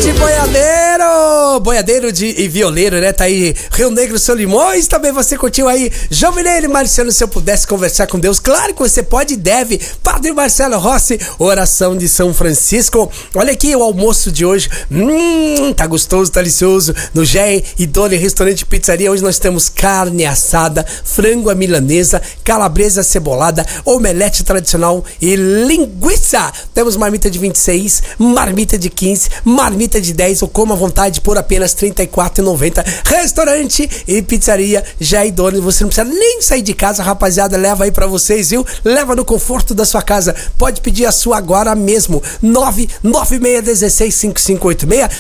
Restaurante Boiadeiro e Violeiro, né? Tá aí Rio Negro, Solimões. Também você curtiu aí Jovinei e Marciano. Se eu pudesse conversar com Deus, claro que você pode e deve. Padre Marcelo Rossi, oração de São Francisco. Olha aqui o almoço de hoje. Tá gostoso, tá delicioso. No Gé e Doni Restaurante e Pizzaria. Hoje nós temos carne assada, frango à milanesa, calabresa cebolada, omelete tradicional e linguiça. Temos marmita de 26, marmita de 15, marmita de 10, ou coma à vontade por apenas R$ 34,90. Restaurante e Pizzaria Gé e Doni. Você não precisa nem sair de casa, rapaziada. Leva aí pra vocês, viu? Leva no conforto da sua casa. Pode pedir a sua agora mesmo. 996165586,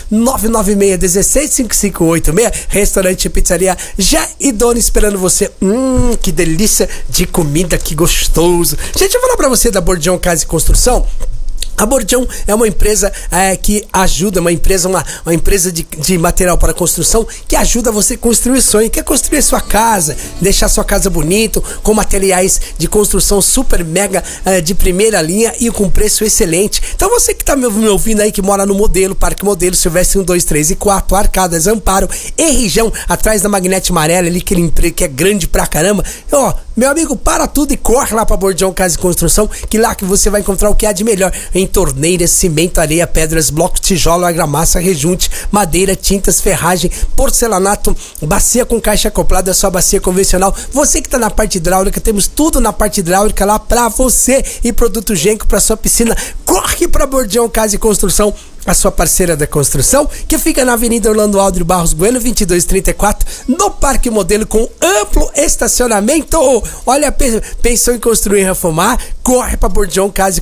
996165586. Restaurante e Pizzaria Gé e Doni esperando você. Que delícia de comida, que gostoso. Gente, eu vou falar pra você da Bordião Casa e Construção. A Bordião é uma empresa que ajuda, uma empresa de material para construção, que ajuda você a construir sonho. Quer construir sua casa, deixar sua casa bonito, com materiais de construção super mega de primeira linha e com preço excelente. Então você que está me ouvindo aí, que mora no Modelo, Parque Modelo, Silvestre 1, 2, 3 e 4, Arcadas, Amparo e região, atrás da Magnete Amarela, ali aquele emprego que é grande pra caramba. Ó, meu amigo, para tudo e corre lá pra Bordião Casa e Construção, que lá que você vai encontrar o que há de melhor em torneiras, cimento, areia, pedras, blocos, tijolo, argamassa, rejunte, madeira, tintas, ferragem, porcelanato, bacia com caixa acoplada, só bacia convencional. Você que tá na parte hidráulica, temos tudo na parte hidráulica lá pra você, e produto Genco pra sua piscina. Corre pra Bordião Casa e Construção, a sua parceira da construção, que fica na Avenida Orlando Aldo Barros Bueno, 2234, no Parque Modelo, com amplo estacionamento. Olha, pensou em construir e reformar? Corre pra Bordião Casa e